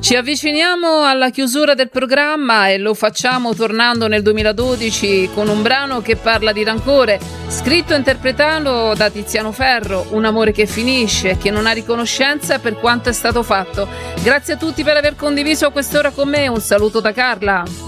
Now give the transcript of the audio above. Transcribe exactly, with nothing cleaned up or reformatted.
Ci avviciniamo alla chiusura del programma e lo facciamo tornando nel duemiladodici con un brano che parla di rancore, scritto e interpretato da Tiziano Ferro, un amore che finisce, che non ha riconoscenza per quanto è stato fatto. Grazie a tutti per aver condiviso quest'ora con me, un saluto da Carla.